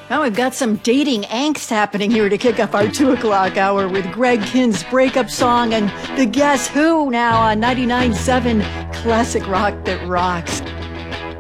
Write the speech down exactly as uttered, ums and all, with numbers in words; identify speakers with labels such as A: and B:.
A: Now we've got some dating angst happening here to kick off our two o'clock hour with Greg Kinn's breakup song and the Guess Who now on ninety-nine point seven Classic Rock That Rocks.